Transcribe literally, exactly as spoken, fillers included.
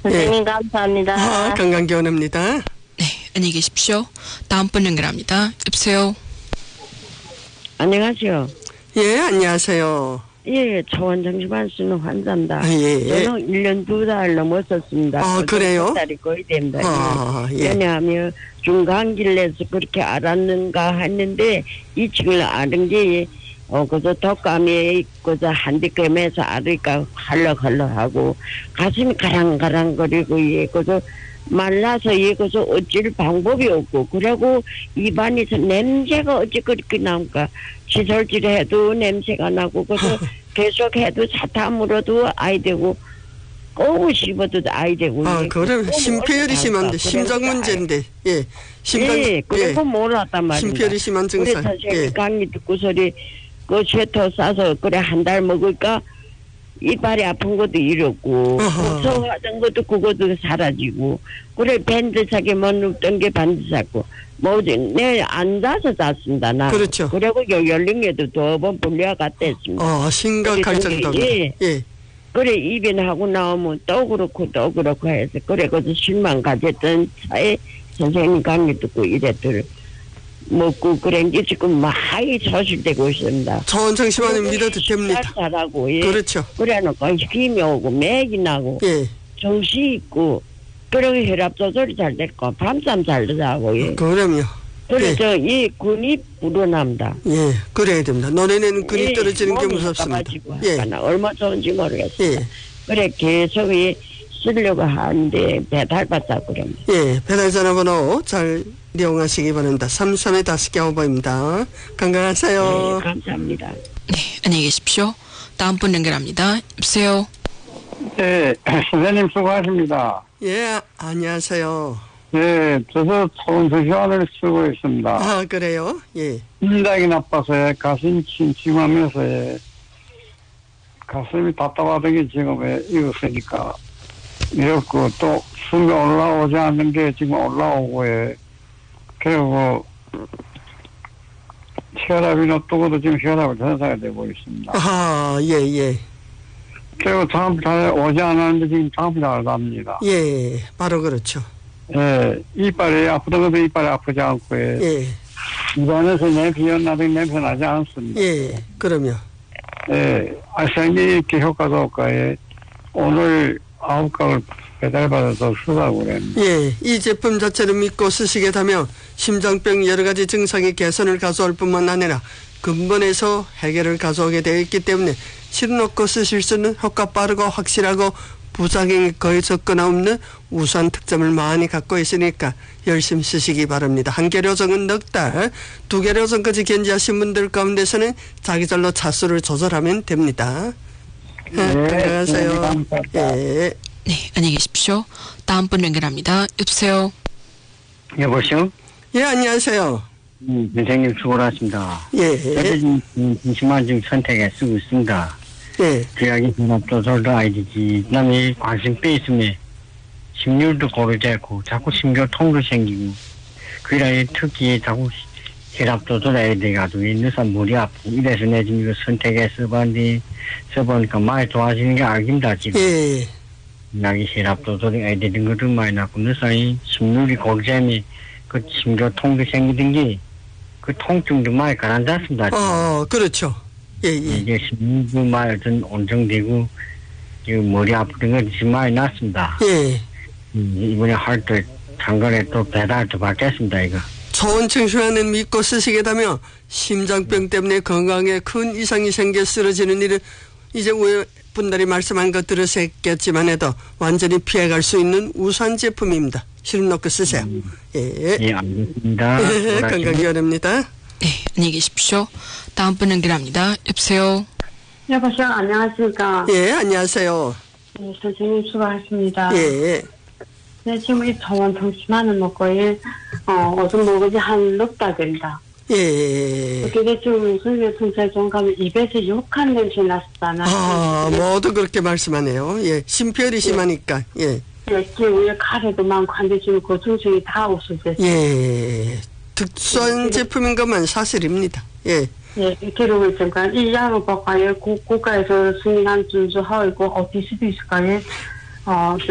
선생님 예. 감사합니다. 아, 건강기원입니다. 네, 안녕히 계십시오. 다음 분 연결합니다. 여보세요. 안녕하세요. 예, 안녕하세요. 예, 초원정신만 쓰는 환자입니다. 아, 예, 예. 저는 일 년 두 달 넘었었습니다. 아, 그래요? 두 달이 거의 됩니다. 아, 예. 왜냐하면 중간길에서 그렇게 알았는가 했는데 이 층을 아는 게 어, 그저 독감에 그저 한디감에서 알으니까 헐렁헐렁하고 가슴이 가랑가랑거리고 예, 그저 말라서 예, 그저 어찌를 방법이 없고 그리고 입안에서 냄새가 어찌 그렇게 나올까 시설질 해도 냄새가 나고 그저 계속 해도 사탐으로도 아이 되고 꼬고 씹어도 아이 되고 아, 예, 그럼 꼬고 심폐혈이 어떡할까? 심한데 심장 그래서 문제인데 예, 심장 예, 그래서 몰랐단 말이야. 심폐혈이 심한 증상. 그래서 제가 예. 강의 듣고 소리 그 쇠토 싸서 그래 한 달 먹을까 이빨이 아픈 것도 이렇고 어허. 무서워하던 것도 그것도 사라지고 그래 밴드사게 못 눕던 게 반드사고 뭐지 내 앉아서 잤습니다 나. 그렇죠. 그리고 요 열린게도 두 번 불려가 갔다 했습니다. 어, 심각할 그래서 정도로. 예. 예. 그래 입원하고 나오면 또 그렇고 또 그렇고 해서 그래 그래서 실망 가졌던 차에 선생님 강의 듣고 이랬더니 먹고 그런 게 지금 많이 소실되고 있습니다. 초원정신만은 믿어도 됩니다. 잘하고 예. 그렇죠. 그래놓고 힘이 오고 맥이 나고 예. 정신 있고 그리고 혈압 조절이 잘 됐고 밤잠 잘 자고 예. 그럼요. 그래서 이 근이 불어납니다. 예, 그래야 됩니다. 노래는 근이 예, 떨어지는 게 몸이 무섭습니다. 가빠지고 예. 하거나 얼마 좋은지 모르겠어요. 예. 그래 계속 이 쓰려고 하는데 배달 받자 그러면. 예, 배달 전화번호 잘 이용하시기 바랍니다. 삼삼의 다섯 개 오버입니다. 건강하세요. 네, 감사합니다. 네, 안녕히 계십시오. 다음 분 연결합니다. 여보세요. 네, 선생님 수고하십니다. 예, 안녕하세요. 네, 저도 초원정신환을 쓰고 있습니다. 아, 그래요? 예. 심장이 나빠서 가슴이 침침하면서 가슴이 답답하던 게 지금 왜 익었으니까 이렇고 또 숨이 올라오지 않는 게 지금 올라오고 해. 그리고 혈압이 높고도 지금 혈압을 전사가 되고 있습니다. 아, 예, 예. 그리고 다음 달에 오지 않았는데 지금 다음 달에 납니다. 예, 바로 그렇죠. 예, 이빨이 아프던 것도 이빨이 아프지 않고 예. 예, 입안에서 냄새 나던 냄새 나지 않습니다. 예, 그럼요. 예, 알생기 효과도 없고 예. 오늘 아홉 갑을 배달받아서 쓰라고 그랬는데. 예, 이 제품 자체를 믿고 쓰시겠다면 심장병 여러 가지 증상의 개선을 가져올 뿐만 아니라 근본에서 해결을 가져오게 되어 있기 때문에 실 놓고 쓰실 수 있는 효과 빠르고 확실하고 부작용이 거의 적거나 없는 우수한 특점을 많이 갖고 있으니까 열심히 쓰시기 바랍니다. 한 개 료정은 넉 달, 두 개 료정까지 견지하신 분들 가운데서는 자기절로 차수를 조절하면 됩니다. 네, 건강하세요. 네, 감사합니다. 예. 네, 안녕히 계십시오. 다음 분 연결합니다. 여보세요. 여보세요? 예, 안녕하세요. 음, 선생님 수고하셨습니다. 예. 저도 지금 심한 지금 선택에 쓰고 있습니다. 예. 주약이 혈압 조절도 아이디지. 그다음에 관심뼈 있으면 심률도 고르지 않고 자꾸 심교통도 생기고 그래 특히 자꾸 혈압 조절해야 돼가지고 인류산 물이 아프고 이래서 내 지금 이거 선택에 써봤는데 써보니까 많이 좋아지는 게 알긴다 지금. 예. 약이 혈압 조절이 아야 되는 것도 많이 났고 늘상이 심률이 고르자면 그 심교통도 생기던 게 그 통증도 많이 가라앉았습니다. 어, 그렇죠. 예, 예. 이제 심도 많이 좀 온정되고 이 머리 아프던 건 지금 많이 났습니다. 예. 이번에 할 때 장관에 또 배달도 받겠습니다 이거. 초원청소년을 믿고 쓰시겠다면 심장병 때문에 건강에 큰 이상이 생겨 쓰러지는 일은 이제 왜 분들이 말씀한 것 들으셨겠지만 해도 완전히 피해갈 수 있는 우수한 제품입니다. 실험 놓고 쓰세요. 예. 예, 알겠습니다. 예, 건강기원입니다. 네, 안녕히 계십시오. 다음 분 연결합니다. 여보세요. 여보세요. 안녕하십니까. 예, 안녕하세요. 네, 선생님 수고하십니다. 예. 네, 지금 이 병원 정신만을 먹고 예, 어, 어좀 먹은지 한 넉 달 된다. 예. 그게 지금 선생님 통찰 좀 가면 입에서 욕한 냄새 났었잖아. 아, 모두 그렇게 말씀하네요. 예, 심폐혈이 심하니까. 예. 예, 그 위에 가래도 많고 한데 지금 그 증상이 다 없어졌어요. 예. 특수한 제품인 것만 사실입니다. 예. 예, 기록을 있으니까 이 약을 받고 예, 고, 국가에서 승인한 준수하고 있고 어디 수도 있을까요? 어,